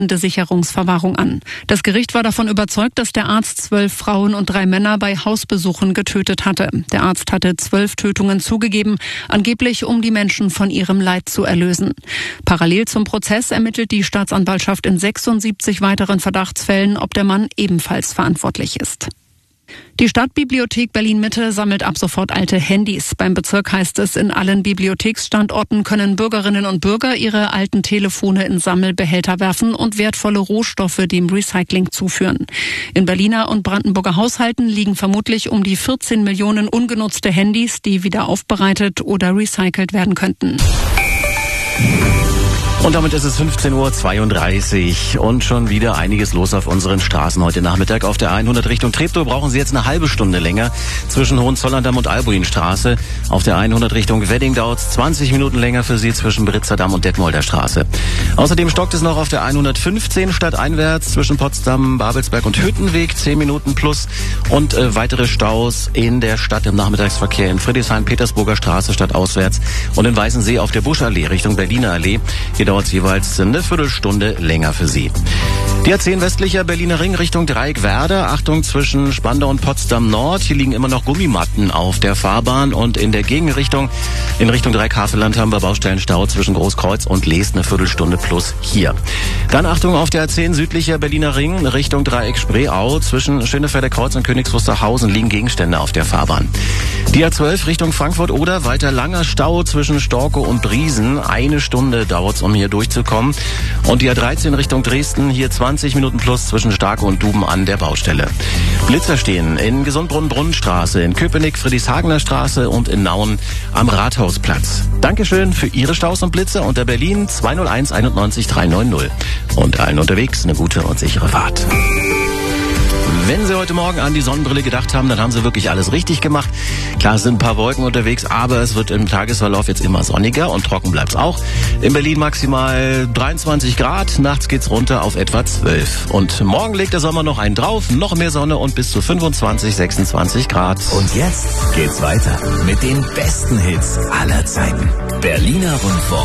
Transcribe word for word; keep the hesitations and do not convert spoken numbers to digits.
Sicherungsverwahrung an. Das Gericht war davon überzeugt, dass der Arzt zwölf Frauen und drei Männer bei Hausbesuchen getötet hatte. Der Arzt hatte zwölf Tötungen zugegeben, angeblich um die Menschen von ihrem Leid zu erlösen. Parallel zum Prozess ermittelt die Staatsanwaltschaft in sechsundsiebzig weiteren Verdachtsfällen, ob der Mann ebenfalls verantwortlich ist. Die Stadtbibliothek Berlin-Mitte sammelt ab sofort alte Handys. Beim Bezirk heißt es, in allen Bibliotheksstandorten können Bürgerinnen und Bürger ihre alten Telefone in Sammelbehälter werfen und wertvolle Rohstoffe dem Recycling zuführen. In Berliner und Brandenburger Haushalten liegen vermutlich um die vierzehn Millionen ungenutzte Handys, die wieder aufbereitet oder recycelt werden könnten. Und damit ist es fünfzehn Uhr zweiunddreißig und schon wieder einiges los auf unseren Straßen heute Nachmittag. Auf der hundert Richtung Treptow brauchen Sie jetzt eine halbe Stunde länger zwischen Hohenzollern-Damm und Albuinstraße. Auf der hundert Richtung Wedding dauert es zwanzig Minuten länger für Sie zwischen Britzerdamm und Detmolder Straße. Außerdem stockt es noch auf der hundertfünfzehn stadteinwärts zwischen Potsdam, Babelsberg und Hüttenweg, zehn Minuten plus. Und äh, weitere Staus in der Stadt im Nachmittagsverkehr in Friedrichshain, Petersburger Straße stadtauswärts und in Weißensee auf der Buschallee Richtung Berliner Allee. Hier dauert es jeweils eine Viertelstunde länger für Sie. Die A zehn westlicher Berliner Ring Richtung Dreieckwerder. Achtung zwischen Spandau und Potsdam Nord. Hier liegen immer noch Gummimatten auf der Fahrbahn. Und in der Gegenrichtung, in Richtung Dreieck-Havelland, haben wir Baustellenstau zwischen Großkreuz und Leest, eine Viertelstunde plus hier. Dann Achtung auf der A zehn südlicher Berliner Ring Richtung Dreieck Spreeau. Zwischen Schönefelder Kreuz und Königs Wusterhausen liegen Gegenstände auf der Fahrbahn. Die A zwölf Richtung Frankfurt oder weiter langer Stau zwischen Storkow und Briesen. Eine Stunde dauert es, um hier durchzukommen. Und die A dreizehn Richtung Dresden, hier zwanzig Minuten plus zwischen Starke und Duben an der Baustelle. Blitzer stehen in Gesundbrunnen-Brunnenstraße, in Köpenick, Friedrichshagener Straße und in Nauen am Rathausplatz. Dankeschön für Ihre Staus und Blitze unter Berlin zwei null eins einundneunzig dreihundertneunzig. Und allen unterwegs eine gute und sichere Fahrt. Wenn Sie heute Morgen an die Sonnenbrille gedacht haben, dann haben Sie wirklich alles richtig gemacht. Klar, es sind ein paar Wolken unterwegs, aber es wird im Tagesverlauf jetzt immer sonniger und trocken bleibt es auch. In Berlin maximal dreiundzwanzig Grad, nachts geht's runter auf etwa zwölf. Und morgen legt der Sommer noch einen drauf, noch mehr Sonne und bis zu fünfundzwanzig, sechsundzwanzig Grad. Und jetzt geht's weiter mit den besten Hits aller Zeiten. Berliner Rundfunk.